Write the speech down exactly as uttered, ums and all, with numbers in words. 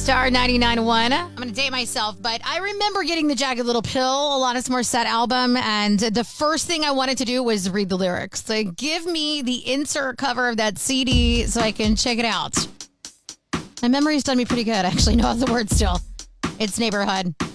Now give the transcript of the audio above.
Star ninety-nine point one. I'm going to date myself, but I remember getting the Jagged Little Pill, Alanis Morissette album, and the first thing I wanted to do was read the lyrics. Like, give me the insert cover of that C D so I can check it out. My memory's done me pretty good. I actually know the words still. It's Neighborhood.